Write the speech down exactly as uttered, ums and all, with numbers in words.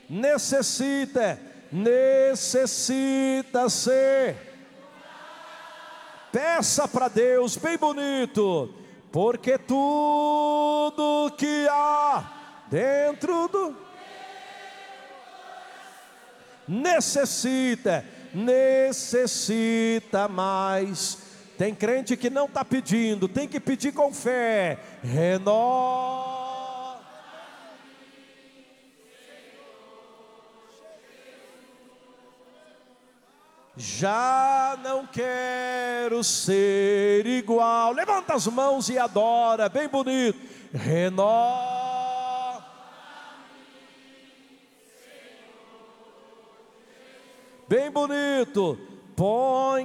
necessita, necessita ser. Peça para Deus, bem bonito, porque tudo que há dentro do necessita, necessita mais. Tem crente que não está pedindo, tem que pedir com fé. Renova. Já não quero ser igual. Levanta as mãos e adora, bem bonito. Renova. Bem bonito. Põe